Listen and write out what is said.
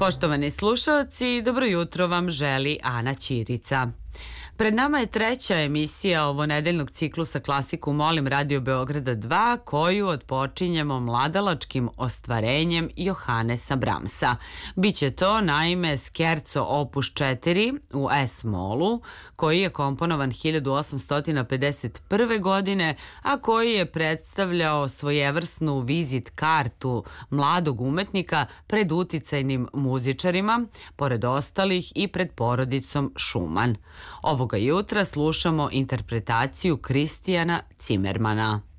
Poštovani slušaoci, dobro jutro vam želi Ana Ćirica. Pred nama je treća emisija ovonedeljnog ciklusa Klasiku Molim Radio Beograda 2, koju odpočinjemo mladalačkim ostvarenjem Johanesa Brahmsa. Biće to naime Scherzo opus 4 u S-molu, koji je komponovan 1851. godine, a koji je predstavljao svojevrsnu vizit kartu mladog umetnika pred uticajnim muzičarima, pored ostalih i pred porodicom Schumann. Ovoga jutra slušamo interpretaciju Kristijana Cimermana.